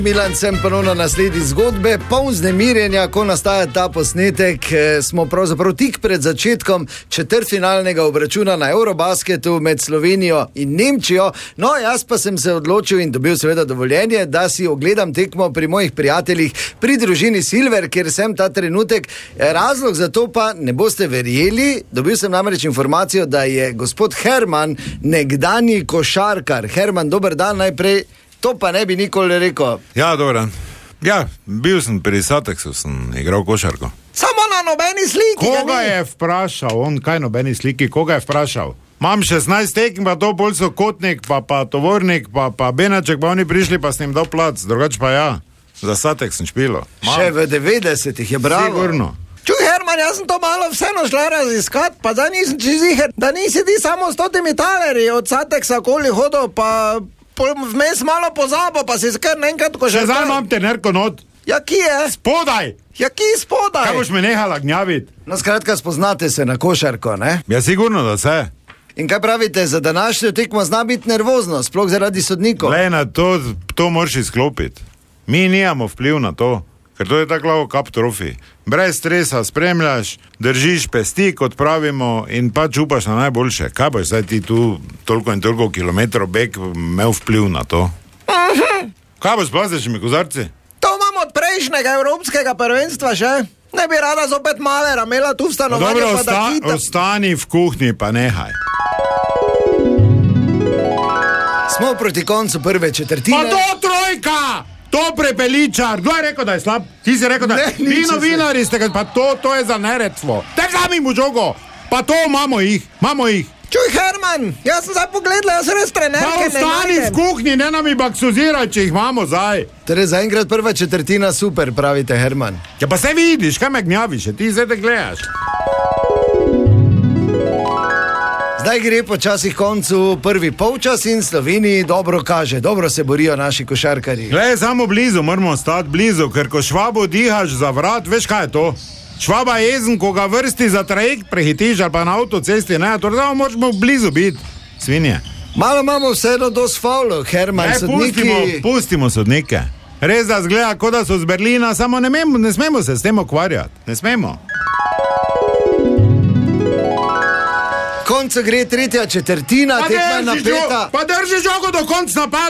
Milan, sem ponovno na sledi zgodbe, poln vznemirjenja, ko nastaja ta posnetek. Smo pravzaprav tik pred začetkom četrtfinalnega obračuna na Eurobasketu med Slovenijo in Nemčijo. No, jaz pa sem se odločil in dobil seveda dovoljenje, da si ogledam tekmo pri mojih prijateljih, pri družini Silver, kjer sem ta trenutek. Razlog za to pa ne boste verjeli, dobil sem namreč informacijo, da je gospod Herman nekdanji košarkar. Herman, dober dan najprej. To pa ne bi nikoli rekel. Ja, dobro. Ja, bil sem pri Satexu, sem igral košarko. Samo na nobeni sliki. Koga je vprašal? On kaj nobeni sliki? Koga je vprašal? Mam 16 tekem, pa to bolj so Kotnik, pa Tovornik, pa Benaček, pa oni prišli, pa s njim dal plac. Drugač pa ja. Za Satex sem špilo. Še v 90-ih je bravo. Sigurno. Čuj, Herman, jaz sem to malo vseeno šla raziskat, pa da nisem čiziher, da nisi ti samo s 100 talerji od Satexa koli hodil, pa vmes malo pozabo, pa si kar naenkrat košarkar. Še zdaj imam te nerko not. Ja, ki je? Spodaj! Ja, ki spodaj? Kaj boš me nehala gnjavit? No, skratka, spoznate se na košarko, ne? Ja, sigurno, da se. In kaj pravite, za današnjo tekmo zna biti nervozno, sploh zaradi sodnikov? Glej, na to moraš izklopiti. Mi nijamo vpliv na to, ker to je tako lavo kap trofi. Brez stresa spremljaš, držiš pesti, kot pravimo, in pač upaš na najboljše. Kaj boš zdaj ti tu toliko in toliko kilometrov beg imel vpliv na to? Kaj boš s plastičnimi kozarci? To imamo od prejšnjega evropskega prvenstva še. Ne bi rada zopet Malera imela tu v stanovanju. Dobro, pa da ostani v kuhinji, pa nehaj. Smo proti koncu prve četrtine. Pa to trojka! To prepeličar, kdo je rekel, da je slab? Ti si rekel, da je vi novinari ste, pa to je za neredstvo. Te vzami mu žogo, pa to imamo jih. Čuj, Herman, jaz sem zdaj pogledal, jaz res trenerke ne najdem. Pa ostani v kuhinji, ne nam baksuziraj, če jih imamo zdaj. Torej, zaenkrat prva četrtina super, pravite, Herman. Ja, pa se vidiš, kaj me gnjaviš, ti zdaj te gledaš. Zdaj gre počasi koncu prvi polčas in Sloveniji dobro kaže, dobro se borijo naši košarkarji. Glej, samo blizu, moramo stati blizu, ker ko Švabo dihaš za vrat, veš kaj je to? Švaba je jezen, ko ga vrsti za trajekt prehitiš ali pa na avtocesti, ne, torej da moramo blizu biti, svinje. Malo imamo vseeno dosti faulov, Herman, sodniki. Pustimo sodnike. Res da zgleda, kot da so z Berlina, samo ne smemo se s tem ukvarjati, ne smemo. Koncu gre tretja četrtina, tekma je napeta. Pa drži žogo do konca napada.